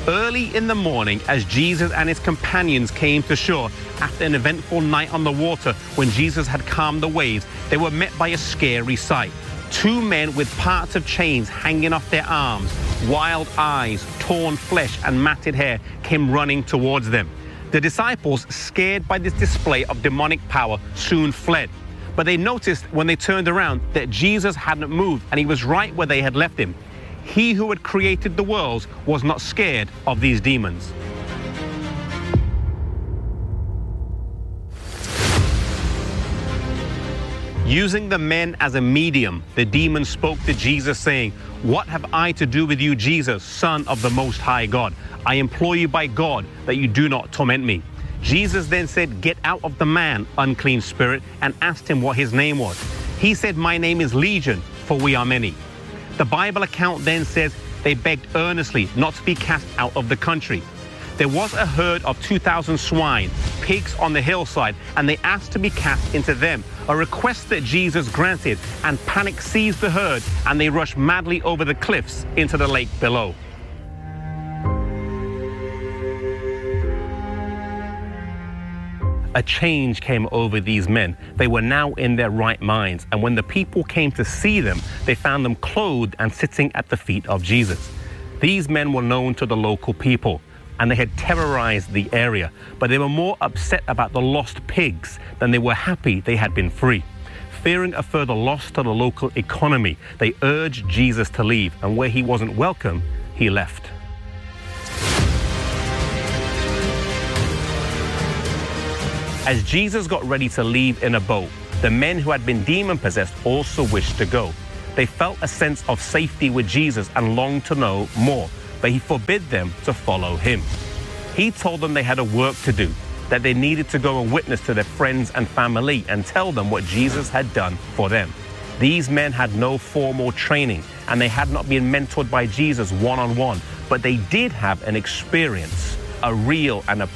Early in the morning, as Jesus and his companions came to shore after an eventful night on the water when Jesus had calmed the waves, they were met by a scary sight. Two men with parts of chains hanging off their arms, wild eyes, torn flesh, and matted hair came running towards them. The disciples, scared by this display of demonic power, soon fled. But they noticed when they turned around that Jesus hadn't moved and he was right where they had left him. He who had created the worlds was not scared of these demons. Using the men as a medium, the demons spoke to Jesus, saying, "What have I to do with you, Jesus, Son of the Most High God? I implore you by God that you do not torment me." Jesus then said, "Get out of the man, unclean spirit," and asked him what his name was. He said, "My name is Legion, for we are many." The Bible account then says they begged earnestly not to be cast out of the country. There was a herd of 2,000 swine, pigs on the hillside, and they asked to be cast into them, a request that Jesus granted, and panic seized the herd, and they rushed madly over the cliffs into the lake below. A change came over these men. They were now in their right minds, and when the people came to see them, they found them clothed and sitting at the feet of Jesus. These men were known to the local people, and they had terrorized the area, but they were more upset about the lost pigs than they were happy they had been free. Fearing a further loss to the local economy, they urged Jesus to leave, and where he wasn't welcome, he left. As Jesus got ready to leave in a boat, the men who had been demon-possessed also wished to go. They felt a sense of safety with Jesus and longed to know more, but he forbid them to follow him. He told them they had a work to do, that they needed to go and witness to their friends and family and tell them what Jesus had done for them. These men had no formal training, and they had not been mentored by Jesus one-on-one, but they did have an experience, a real and a